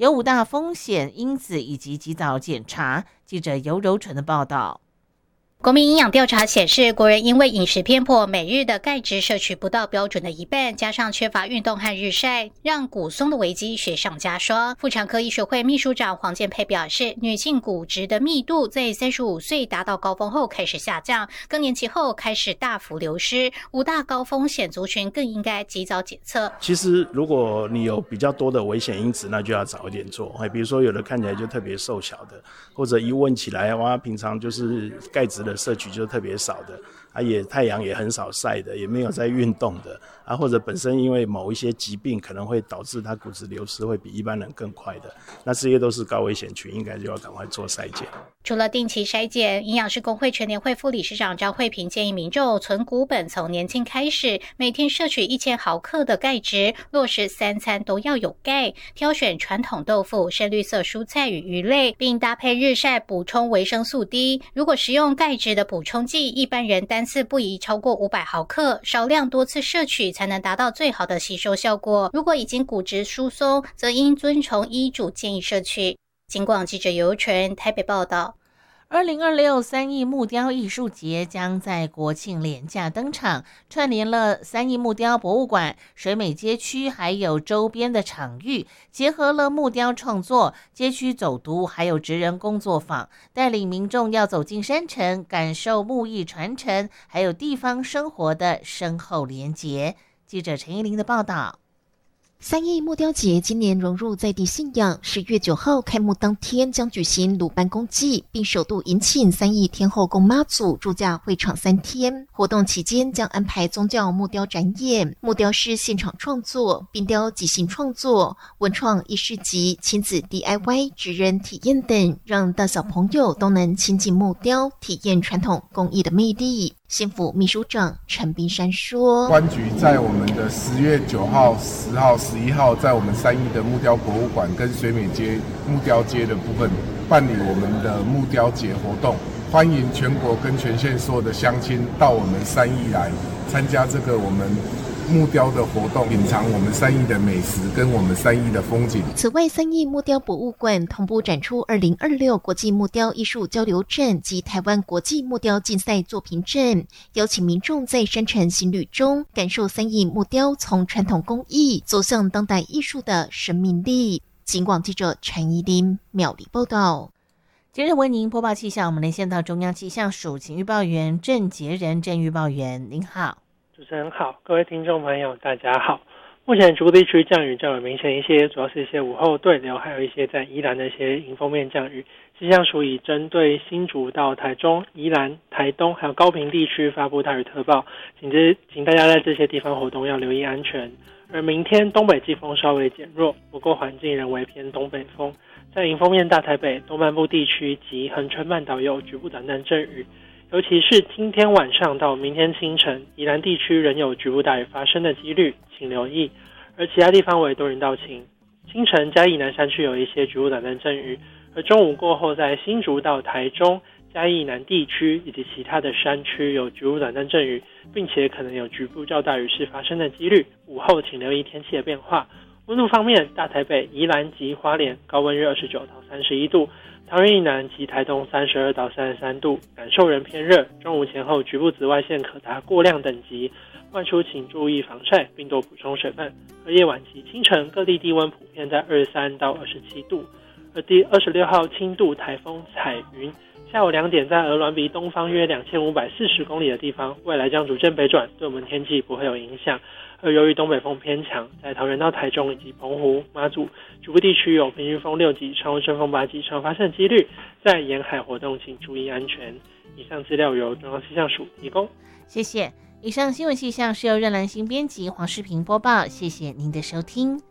有5大风险因子以及及早检查。记者尤柔纯的报道。 国民营养调查显示，国人因为饮食偏颇，每日的钙质摄取不到标准的一半，加上缺乏运动和日晒，让骨松的危机雪上加霜。妇产科医学会秘书长黄建佩表示，女性骨质的密度在35岁达到高峰后开始下降，更年期后开始大幅流失，5大高风险族群更应该及早检测。 其实如果你有比较多的危险因子，那就要早一点做，比如说有的看起来就特别瘦小的，或者一问起来哇，平常就是钙质的摄取就特别少的，也太阳也很少晒的，也没有在运动的，或者本身因为某一些疾病可能会导致他骨质流失会比一般人更快的，那这些都是高危险群，应该就要赶快做筛检。 除了定期筛检，营养师工会全联会副理事长张慧萍建议民众存股本从年轻开始，每天摄取1000毫克的钙质，落实3餐都要有钙，挑选传统豆腐、深绿色蔬菜与鱼类，并搭配日晒补充维生素 D。如果食用钙质的补充剂，一般人单次不宜超过500毫克，少量多次摄取才能达到最好的吸收效果。如果已经骨质疏松，则应遵从医嘱建议摄取。警广记者尤纯台北报道。 20263义木雕艺术节将在国庆连假登场，串联了3义木雕博物馆、水美街区还有周边的场域，结合了木雕创作、街区走读还有职人工作坊，带领民众要走进山城，感受木艺传承还有地方生活的深厚连结。记者陈依琳的报道。 3义木雕节今年融入在地信仰，10月9号开幕当天将举行鲁班公祭，并首度迎请3义天后宫妈祖驻驾会场3天。活动期间将安排宗教木雕展演、木雕师现场创作、冰雕即兴创作、文创艺市集、亲子 DIY 职人体验等，让大小朋友都能亲近木雕，体验传统工艺的魅力。县府秘书长陈冰山说， 观局在我们的10月9号、10号、11号，在我们3义的木雕博物馆跟水美街木雕街的部分办理我们的木雕节活动，欢迎全国跟全县所有的乡亲到我们3义来参加这个我们木雕的活动，品尝我们3义的美食跟我们3义的风景。 此外，3义木雕博物馆同步展出2026国际木雕艺术交流展及台湾国际木雕竞赛作品展，邀请民众在山城行旅中感受3义木雕从传统工艺走向当代艺术的生命力。警广记者陈怡琳苗栗报道。 接着为您播报气象，我们连线到中央气象署请预报员郑杰仁郑预报员，您好。 主持人好，各位听众朋友大家好。目前局部地区降雨较为明显一些，主要是一些午后对流，还有一些在宜兰的一些迎风面降雨。气象署已针对新竹到台中、宜兰、台东还有高屏地区发布大雨特报，请大家在这些地方活动要留意安全。而明天东北季风稍微减弱，不过环境仍为偏东北风，在迎风面大台北、东半部地区及恒春半岛有局部短暂阵雨。尤其是今天晚上到明天清晨，宜兰地区仍有局部大雨发生的几率，请留意。而其他地方为多云到晴。清晨嘉义南山区有一些局部短暂阵雨，而中午过后在新竹到台中、嘉义南地区以及其他的山区有局部短暂阵雨，并且可能有局部较大雨势发生的几率。午后请留意天气的变化。温度方面，大台北、宜兰及花莲高温约29到31度，桃园以南及台东32到33度，感受仍偏热。中午前后局部紫外线可达过量等级，外出请注意防晒，并多补充水分。而夜晚及清晨各地低温普遍在23到27度。而第26号轻度台风彩云，下午2点在鹅銮鼻东方约2540公里的地方，未来将逐渐北转，对我们天气不会有影响。而由于东北风偏强，在桃园到台中以及澎湖、马祖局部地区有平均风6级、常温阵风8级常发生的几率，在沿海活动请注意安全。以上资料由中央气象署提供。 谢谢。以上新闻气象是由任兰心编辑，黄世平播报。谢谢您的收听。